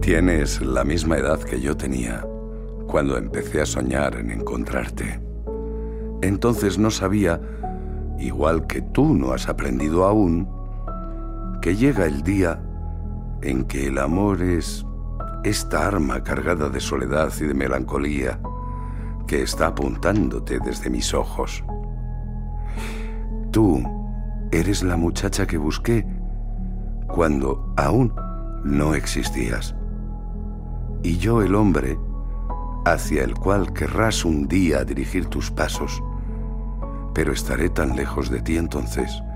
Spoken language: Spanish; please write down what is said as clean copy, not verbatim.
Tienes la misma edad que yo tenía cuando empecé a soñar en encontrarte. Entonces no sabía, igual que tú no has aprendido aún, que llega el día en que el amor es esta arma cargada de soledad y de melancolía que está apuntándote desde mis ojos. Tú eres la muchacha que busqué cuando aún no existías. Y yo el hombre hacia el cual querrás un día dirigir tus pasos, pero estaré tan lejos de ti entonces